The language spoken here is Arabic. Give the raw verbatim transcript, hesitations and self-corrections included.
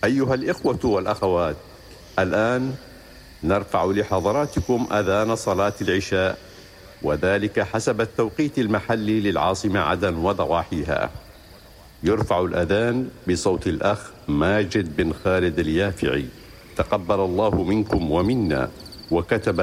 أيها الإخوة والأخوات، الآن نرفع لحضراتكم أذان صلاة العشاء، وذلك حسب التوقيت المحلي للعاصمة عدن وضواحيها. يرفع الأذان بصوت الأخ ماجد بن خالد اليافعي، تقبل الله منكم ومنا. وكتب